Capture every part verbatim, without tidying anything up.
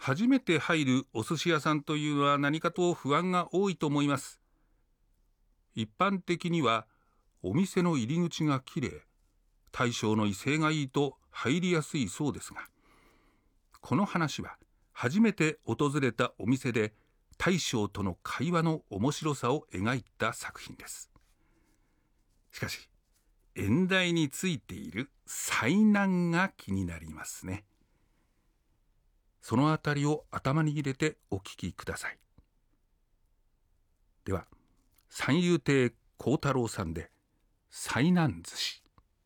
初めて入るお寿司屋さんというのは何かと不安が多いと思います。一般的にはお店の入り口がきれい、大将の威勢がいいと入りやすいそうですが、この話は初めて訪れたお店で大将との会話の面白さを描いた作品です。しかし演題についている災難が気になりますね。そのあたりを頭に入れてお聞きください。では三遊亭幸太郎さんで災難寿司。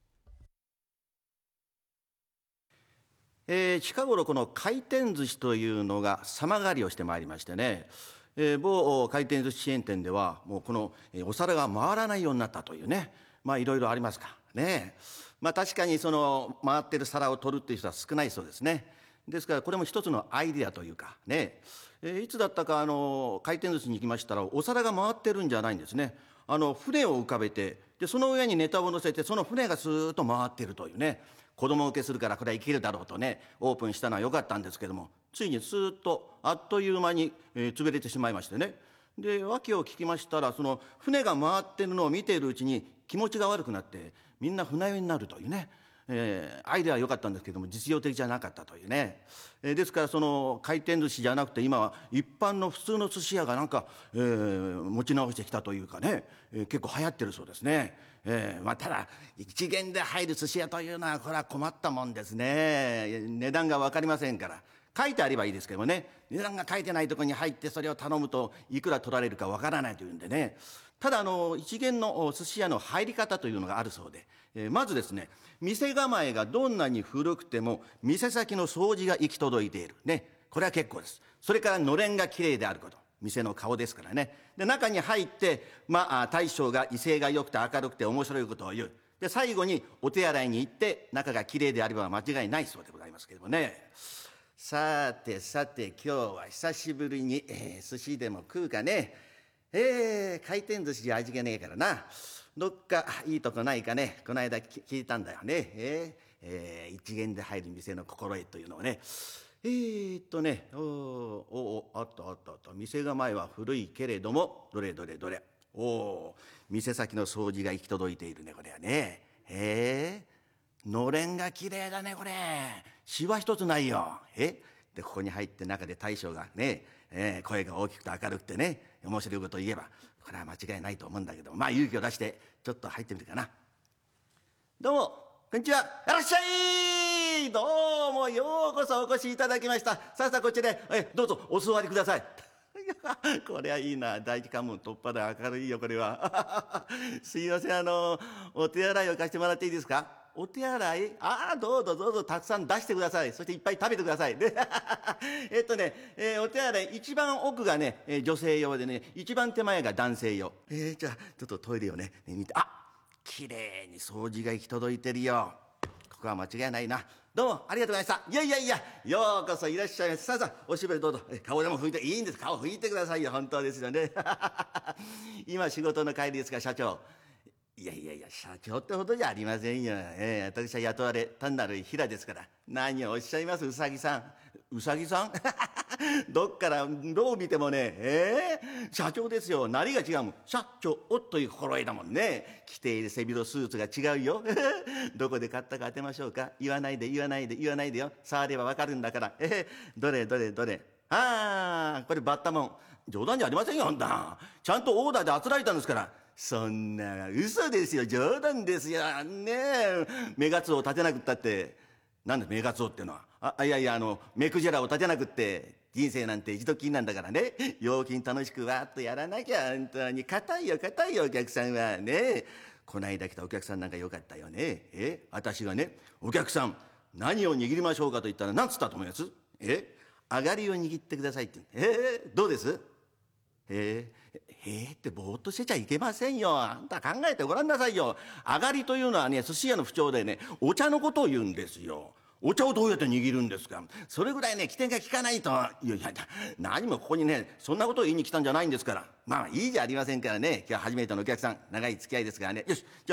えー、近頃この回転寿司というのが様変わりをしてまいりましてね、えー、某回転寿司チェーン店ではもうこのお皿が回らないようになったというね、まあいろいろありますからね。まあ確かにその回ってる皿を取るっていう人は少ないそうですね。ですからこれも一つのアイデアというかね、えー、いつだったかあの回転寿司に行きましたらお皿が回ってるんじゃないんですね。あの船を浮かべて、でその上にネタを乗せてその船がスーッと回っているというね、子供受けするからこれはいけるだろうとねオープンしたのは良かったんですけども、ついにスーッとあっという間に、えー、潰れてしまいましてね。で訳を聞きましたら、その船が回ってるのを見ているうちに気持ちが悪くなってみんな船酔いになるというね、えー、アイデアは良かったんですけども実用的じゃなかったというね、えー、ですからその回転寿司じゃなくて今は一般の普通の寿司屋がなんか、えー、持ち直してきたというかね、えー、結構流行ってるそうですね。えーまあ、ただ一元で入る寿司屋というのはこれは困ったもんですね。値段が分かりませんから。書いてあればいいですけどもね、値段が書いてないところに入ってそれを頼むといくら取られるか分からないというんでね。ただあの一元の寿司屋の入り方というのがあるそうで、えー、まずですね、店構えがどんなに古くても店先の掃除が行き届いているね、これは結構です。それからのれんがきれいであること、店の顔ですからね。で中に入ってまあ大将が威勢が良くて明るくて面白いことを言う。で最後にお手洗いに行って中がきれいであれば間違いないそうでございますけれどもね。さてさて今日は久しぶりに、えー、寿司でも食うかね。えー、回転寿司じゃ味がねえからな、どっかいいとこないかね。この間聞いたんだよね。えーえー、一元で入る店の心得というのをね。えー、っとねおおあったあったあった。店構えは古いけれどもどれどれどれ、おお店先の掃除が行き届いているねこれはね。へえ、のれんがきれいだねこれ。シワ一つないよ。えでここに入って中で大将がね、えー、声が大きくて明るくてね面白いことを言えばこれは間違いないと思うんだけど、まあ勇気を出してちょっと入ってみるかな。どうもこんにちは。いらっしゃい。どうもようこそお越しいただきました。さあさあこちらへえどうぞお座りください。いやこれはいいな、第一関門突破で明るいよこれは。すいません、あのお手洗いを貸してもらっていいですか。お手洗い、ああどうぞどうぞたくさん出してください。そしていっぱい食べてください。えっとね、えー、お手洗い一番奥がね、えー、女性用でね一番手前が男性用。えー、じゃあちょっとトイレをね見て、あきれいに掃除が行き届いてるよ。ここは間違いないな。どうもありがとうございました。いやいやいやようこそいらっしゃいました。さあさあおしぼりどうぞ。顔でも拭いていいんです。顔拭いてくださいよ。本当ですよね。今仕事の帰りですか社長。いやいやいや社長ってほどじゃありませんよ。えー、私は雇われ単なる平ですから。何をおっしゃいますうさぎさん。うさぎさんどっからどう見てもね、えー、社長ですよ。なりが違うもん。社長という心得だもんね。着ている背広スーツが違うよ。どこで買ったか当てましょうか。言わないで言わないで言わないでよ。触ればわかるんだから。えー、どれどれどれ。ああこれバッタモン。冗談じゃありませんよ。あんたちゃんとオーダーであつらえたんですから。そんな嘘ですよ。冗談ですよ。ねえ目ガツオを立てなくったって。なんで目ガツオってのは。あいやいやあの目くじらを立てなくって人生なんて一度きりなんだからね。陽気に楽しくわーっとやらなきゃ本当に硬いよ硬いよお客さんはね。こないだ来たお客さんなんかよかったよね。え私がねお客さん何を握りましょうかと言ったら何つったと思います。え上がりを握ってくださいって。えどうです。えー、えー、ってぼーっとしてちゃいけませんよ。あんた考えてごらんなさいよ。上がりというのはね寿司屋の不調でねお茶のことを言うんですよ。お茶をどうやって握るんですか。それぐらいね起点が利かないと。いやいや何もここにねそんなことを言いに来たんじゃないんですから。まあいいじゃありませんからね。今日は初めてのお客さん長い付き合いですからね。よしじゃあ